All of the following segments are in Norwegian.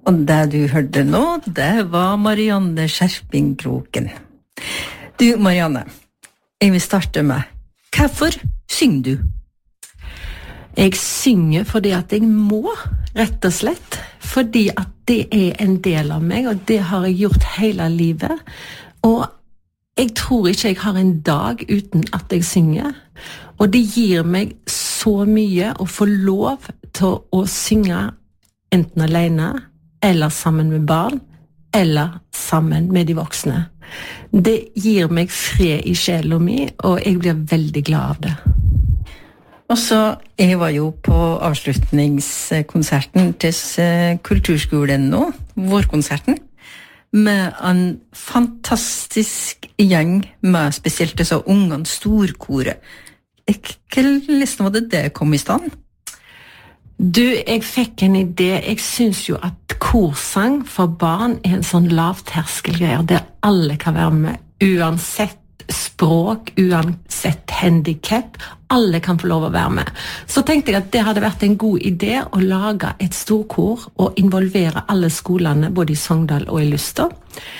Og det du hørte nå, det var Marianne Skjerpingkroken. Du, Marianne, jeg vil starte med, hvorfor synger du? Jeg synger fordi at jeg må, rett og slett. Fordi at det en del av meg, og det har jeg gjort hele livet. Og jeg tror ikke jeg har en dag uten at jeg synger. Og det gir meg så mye å få lov til å synge enten alene, eller sammen med barn, eller sammen med de voksne. Det gir meg fred i sjelen min, og jeg blir veldig glad av det. Og så, jeg var jo på avslutningskonserten til Kulturskolen nå, vårkonserten, med en fantastisk gjeng med spesielt disse ungene storkoret. Hvordan var det kom i stand? Du, jeg fikk en idé. Jeg synes jo at korsang for barn en sånn lavterskelgreier, der alle kan være med, uansett språk, uansett handicap. Alle kan få lov å være med. Så tenkte jeg at det hadde vært en god idé å lage et storkor og involvere alle skolene, både i Sogndal og i Luster.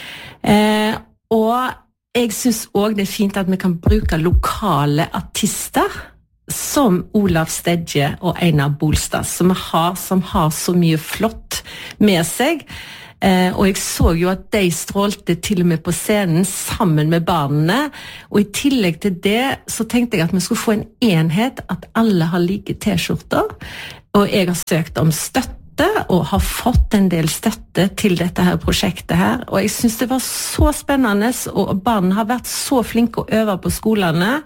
Og jeg synes også det fint at vi kan bruke lokale artister, som Olav Stedje og Einar Bolstad, som har så mye flott med seg. Og jeg så jo at de strålte til og med på scenen sammen med barnene, og i tillegg til det så tenkte jeg at vi skulle få en enhet, at alle har like t-skjorter, og jeg har søkt om støtte og har fått en del støtte til dette her prosjektet her, og jeg synes det var så spennende, og barna har vært så flinke å øve på skolene.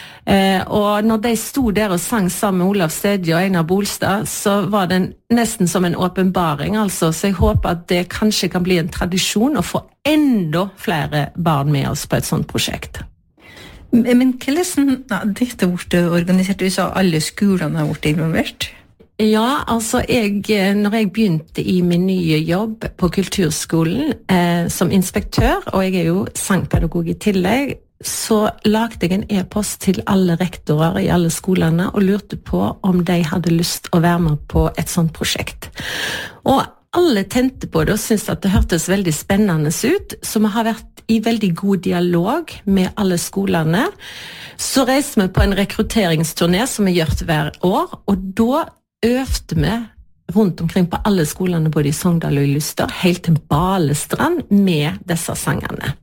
Og når de sto der og sang sammen med Olav Stedje og Einar Bolstad, så var det nesten som en åpenbaring, altså. Så jeg håper at det kanskje kan bli en tradisjon å få enda flere barn med oss på et sånt prosjekt. Men hvordan dette ble organisert? Du sa alle skolene har vært involvert? Ja, altså når jeg begynte i min nye jobb på Kulturskolen som inspektør, og jeg jo sangpedagog i tillegg, så lagde jeg en e-post til alle rektorer i alle skolene og lurte på om de hadde lyst å være med på et sånt prosjekt. Og alle tente på det og syntes at det hørtes veldig spennende ut, så vi har vært i veldig god dialog med alle skolene. Så reiste vi på en rekrutteringsturné som vi gjør hver år, og da øvde vi rundt omkring på alle skolene, både i Sogndal og i Luster, helt til Balestrand med disse sangene.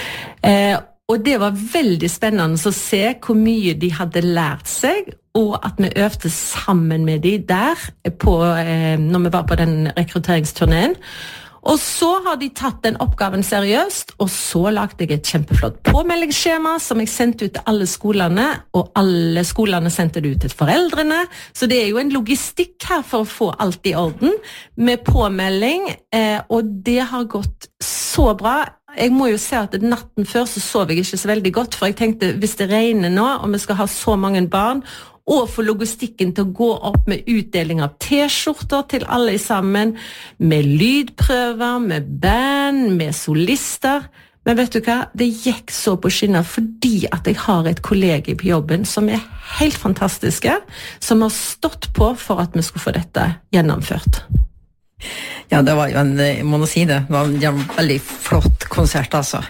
Og det var veldig spennende å se hvor mye de hadde lært seg, og at vi øvde sammen med de der når vi var på den rekrutteringsturneen. Og så har de tatt den oppgaven seriøst, og så lagde jeg et kjempeflott påmeldingsskjema som jeg sendte ut til alle skolene, og alle skolene sendte det ut til foreldrene. Så det jo en logistikk her for å få alt i orden med påmelding, og det har gått så bra. Jeg må jo si at natten før så sov jeg ikke så veldig godt, for jeg tenkte hvis det regner nå, og vi skal ha så mange barn, og få logistikken til å gå opp med utdeling av t-skjorter til alle sammen, med lydprøver, med band, med solister. Men vet du hva? Det gikk så på skinner fordi at jeg har et kollega på jobben som helt fantastiske, som har stått på for at vi skulle få dette gjennomført. Ja, det var jo jeg må si det, var en veldig flott konsert, altså.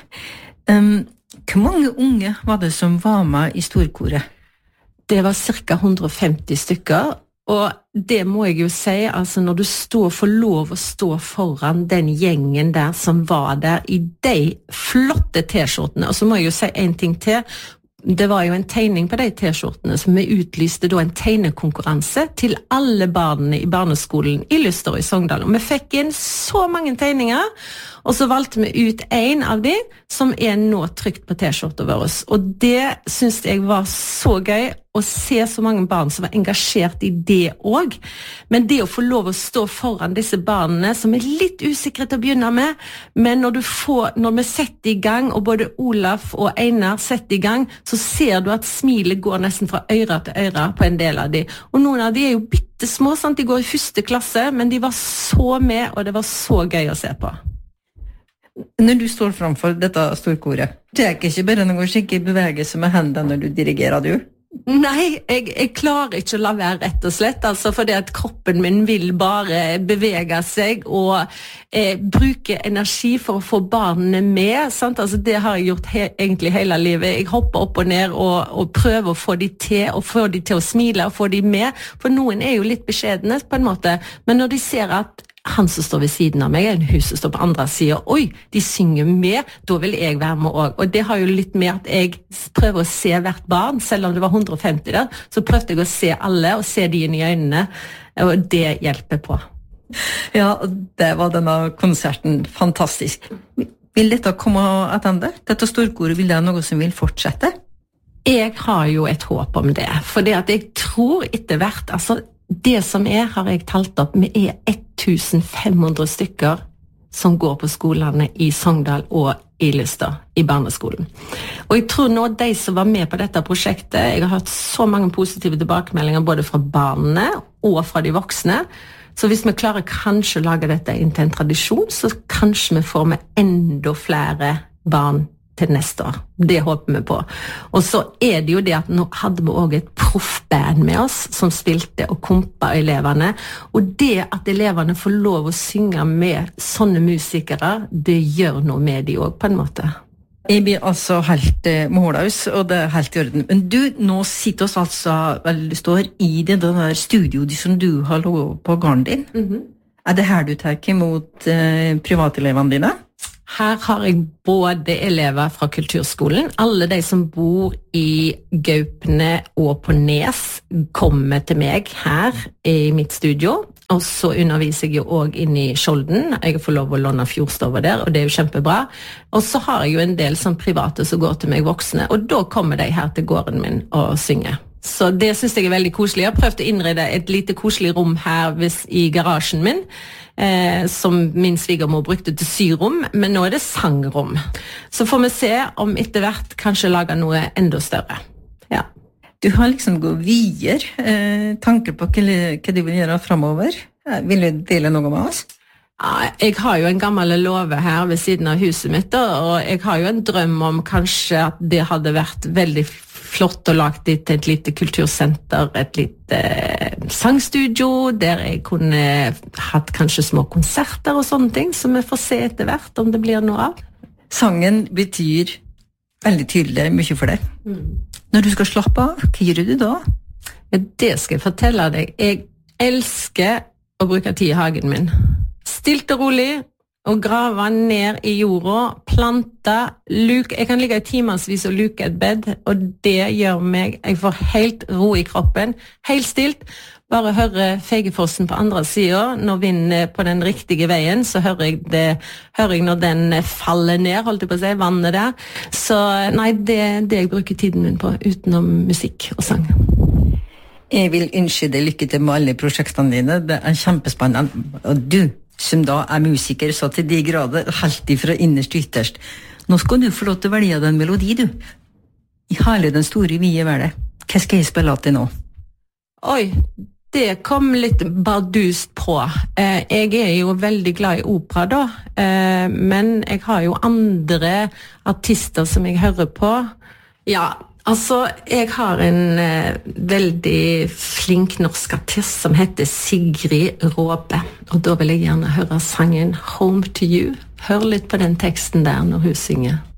Hvor mange unge var det som var med i storkoret? Det var cirka 150 stykker, og det må jeg jo si, altså når du får lov å stå foran den gjengen der som var der i de flotte t-skjortene, og så må jeg jo si en ting til. Det var jo en tegning på de t-skjortene som vi utlyste da en tegnekonkurranse til alle barnene i barneskolen i Luster og i Sogndal. Og vi fikk inn så mange tegninger, og så valgte vi ut en av de som nå trykt på t-skjorter våre. Og det synes jeg var så gøy å se så mange barn som var engasjert i det også. Men det å få lov å stå foran disse barnene som litt usikre til å begynne med, men når vi setter i gang, og både Olaf og Einar setter i gang, så ser du at smilet går nesten fra øyre til øyre på en del av de. Og noen av de jo bittesmå, sant? De går i første klasse, men de var så med, og det var så gøy å se på. Når du står framfor dette storkoret, det ikke bare noen skikkelig bevegelse med hendene når du dirigerer, du? Nei, jeg klarer ikke å la være rett og slett, altså fordi at kroppen min vil bare bevege seg og bruke energi for å få barnene med, sant? Altså det har jeg gjort egentlig hele livet. Jeg hopper opp og ned og prøver å få de til, og få de til å smile og få de med, for noen jo litt beskjedne på en måte, men når de ser at han som står ved siden av meg, en hus som står på andre siden, oi, de synger med, da vil jeg være med også. Og det har jo litt med at jeg prøver å se hvert barn, selv om det var 150 der, så prøvde jeg å se alle, og se de inn i øynene, og det hjelper på. Ja, det var denne konserten fantastisk. Vil dette komme attende? Dette storkoret, vil det noe som vil fortsette? Jeg har jo et håp om det, for det at jeg tror etter hvert, altså det som har jeg talt opp, vi 1500 stykker som går på skolene i Sogndal og i Lystad, i barneskolen. Og jeg tror nå de som var med på dette prosjektet, jeg har hørt så mange positive tilbakemeldinger både fra barnene og fra de voksne, så hvis vi klarer kanskje å lage dette inn til en tradisjon, så kanskje vi får med enda flere barn til neste år. Det håper vi på. Og så det jo det at nå hadde vi også et proffband med oss som spilte og kompa elevene, og det at elevene får lov å synge med sånne musikere, det gjør noe med de også på en måte. Jeg blir altså helt måløs, og det helt i orden. Men du, nå sitter oss altså, vel, står i det der studioet som du har lovet på garden din. Det her du tar imot privatelevene dine? Her har jeg både elever fra kulturskolen, alle de som bor i Gaupne og på Nes kommer til meg her i mitt studio, og så underviser jeg jo også inne i Skjolden. Jeg får lov å låne Fjordstova der, og det jo kjempebra. Og så har jeg jo en del som private som går til meg voksne, og da kommer de her til gården min og synger. Så det synes jeg veldig koselig. Jeg har prøvd å innrede et lite koselig rom her i garasjen min, som min svigermor brukte til syrom, men nå det sangrom. Så får vi se om etter hvert kanskje lage noe enda større. Ja. Du har liksom gått videre tanker på hva du vil gjøre fremover. Vil du dele noe med oss? Ja, jeg har jo en gammel låve her ved siden av huset mitt, og jeg har jo en drøm om kanskje at det hadde vært veldig flott å lage det til et lite kultursenter, et lite sangstudio, der jeg kunne hatt kanskje små konserter og sånne ting, så vi får se etter hvert om det blir noe av. Sangen betyr veldig tydelig mye for deg. Når du skal slappe av, hva gjør du da? Ja, det skal jeg fortelle deg. Jeg elsker å bruke tid i hagen min. Stilt og rolig, og grave ned i jorda, plante, luke. Jeg kan ligge i timersvis og luke et bed, og det gjør meg, jeg får helt ro i kroppen, helt stilt. Bare høre Feigefossen på andre siden, når vinden på den riktige veien, så hører jeg når den faller ned, holdt jeg på å si, vannet der. Så nei, det det jeg bruker tiden min på, utenom musikk og sang. Jeg vil ønske deg lykke til med alle prosjektene dine, det kjempespennende, og du, som da musiker, så til de grader, helt ifra innerst og ytterst. Nå skal du få lov til å velge den melodi, du. I hele den store vide verden. Hva skal jeg spille til nå? Oi, det kom litt bardust på. Jeg jo veldig glad i opera da, men jeg har jo andre artister som jeg hører på. Ja, altså, jeg har en veldig flink norsk artist som heter Sigrid Råbe, og da vil jeg gjerne høre sangen Home to You. Hør litt på den teksten der når hun synger.